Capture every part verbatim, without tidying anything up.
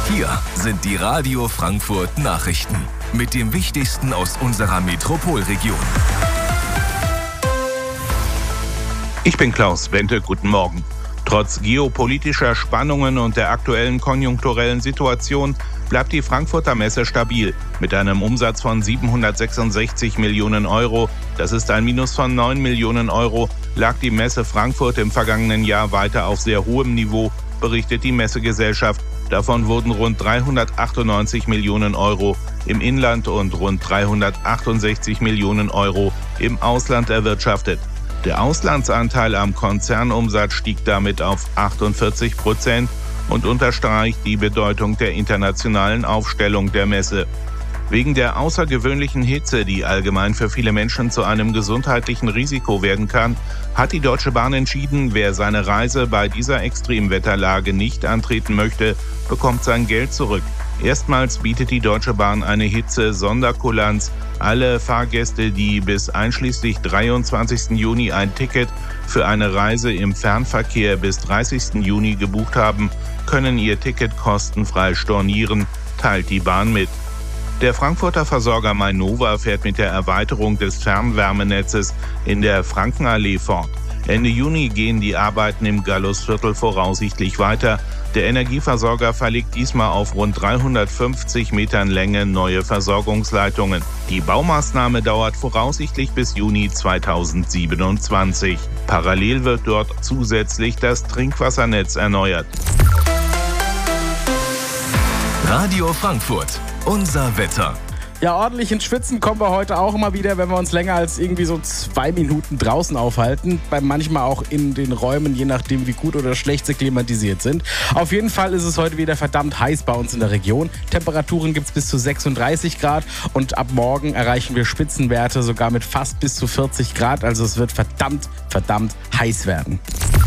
Hier sind die Radio Frankfurt Nachrichten mit dem Wichtigsten aus unserer Metropolregion. Ich bin Klaus Wente, guten Morgen. Trotz geopolitischer Spannungen und der aktuellen konjunkturellen Situation bleibt die Frankfurter Messe stabil. Mit einem Umsatz von siebenhundertsechsundsechzig Millionen Euro, das ist ein Minus von neun Millionen Euro, lag die Messe Frankfurt im vergangenen Jahr weiter auf sehr hohem Niveau, berichtet die Messegesellschaft. Davon wurden rund dreihundertachtundneunzig Millionen Euro im Inland und rund dreihundertachtundsechzig Millionen Euro im Ausland erwirtschaftet. Der Auslandsanteil am Konzernumsatz stieg damit auf achtundvierzig Prozent und unterstreicht die Bedeutung der internationalen Aufstellung der Messe. Wegen der außergewöhnlichen Hitze, die allgemein für viele Menschen zu einem gesundheitlichen Risiko werden kann, hat die Deutsche Bahn entschieden, wer seine Reise bei dieser Extremwetterlage nicht antreten möchte, bekommt sein Geld zurück. Erstmals bietet die Deutsche Bahn eine Hitze-Sonderkulanz. Alle Fahrgäste, die bis einschließlich dreiundzwanzigsten Juni ein Ticket für eine Reise im Fernverkehr bis dreißigsten Juni gebucht haben, können ihr Ticket kostenfrei stornieren, teilt die Bahn mit. Der Frankfurter Versorger Mainova fährt mit der Erweiterung des Fernwärmenetzes in der Frankenallee fort. Ende Juni gehen die Arbeiten im Gallusviertel voraussichtlich weiter. Der Energieversorger verlegt diesmal auf rund dreihundertfünfzig Metern Länge neue Versorgungsleitungen. Die Baumaßnahme dauert voraussichtlich bis Juni zweitausendsiebenundzwanzig. Parallel wird dort zusätzlich das Trinkwassernetz erneuert. Radio Frankfurt, unser Wetter. Ja, ordentlich ins Schwitzen kommen wir heute auch immer wieder, wenn wir uns länger als irgendwie so zwei Minuten draußen aufhalten. Bei manchmal auch in den Räumen, je nachdem wie gut oder schlecht sie klimatisiert sind. Auf jeden Fall ist es heute wieder verdammt heiß bei uns in der Region. Temperaturen gibt es bis zu sechsunddreißig Grad und ab morgen erreichen wir Spitzenwerte sogar mit fast bis zu vierzig Grad. Also es wird verdammt, verdammt heiß werden.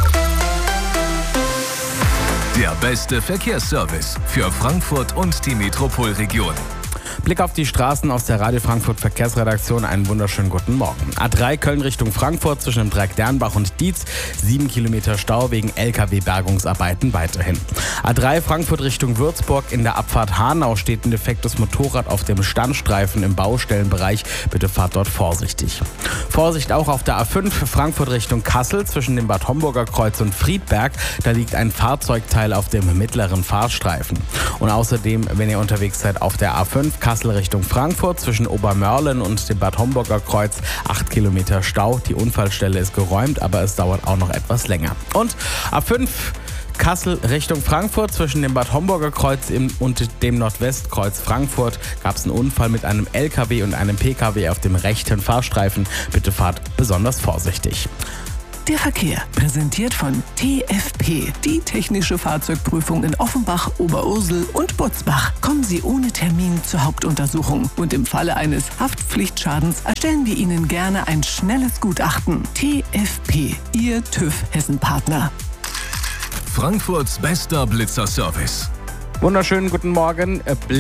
Der beste Verkehrsservice für Frankfurt und die Metropolregion. Blick auf die Straßen aus der Radio Frankfurt Verkehrsredaktion. Einen wunderschönen guten Morgen. A drei Köln Richtung Frankfurt zwischen dem Dreieck Dernbach und Dietz. Sieben Kilometer Stau wegen L K W-Bergungsarbeiten weiterhin. A drei Frankfurt Richtung Würzburg. In der Abfahrt Hanau steht ein defektes Motorrad auf dem Standstreifen im Baustellenbereich. Bitte fahrt dort vorsichtig. Vorsicht auch auf der A fünf Frankfurt Richtung Kassel zwischen dem Bad Homburger Kreuz und Friedberg. Da liegt ein Fahrzeugteil auf dem mittleren Fahrstreifen. Und außerdem, wenn ihr unterwegs seid auf der A fünf Kassel Richtung Frankfurt zwischen Obermörlen und dem Bad Homburger Kreuz, acht Kilometer Stau. Die Unfallstelle ist geräumt, aber es dauert auch noch etwas länger. Und A fünf Kassel Richtung Frankfurt zwischen dem Bad Homburger Kreuz und dem Nordwestkreuz Frankfurt gab es einen Unfall mit einem L K W und einem P K W auf dem rechten Fahrstreifen. Bitte fahrt besonders vorsichtig. Der Verkehr, präsentiert von T F P, die technische Fahrzeugprüfung in Offenbach, Oberursel und Butzbach. Kommen Sie ohne Termin zur Hauptuntersuchung und im Falle eines Haftpflichtschadens erstellen wir Ihnen gerne ein schnelles Gutachten. T F P, Ihr TÜV Hessen-Partner. Frankfurts bester Blitzerservice. Wunderschönen guten Morgen.